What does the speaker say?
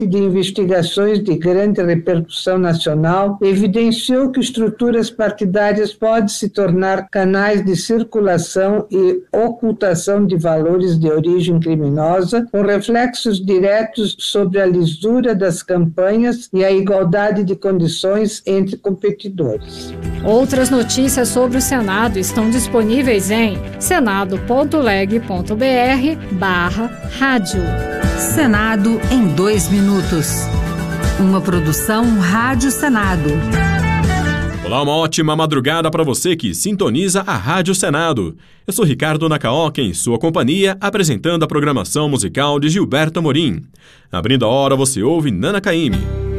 de investigações de grande repercussão nacional evidenciou que estruturas partidárias podem se tornar canais de circulação e ocultação de valores de origem criminosa, com reflexos diretos sobre a lisura das campanhas e a igualdade de condições entre competidores. Outras notícias sobre o Senado estão disponíveis em senado.leg.br/rádio. Senado em 2 minutos. Uma produção Rádio Senado. Olá, uma ótima madrugada para você que sintoniza a Rádio Senado. Eu sou Ricardo Nakaoka, em sua companhia, apresentando a programação musical de Gilberto Amorim. Abrindo a hora, você ouve Nana Caymmi.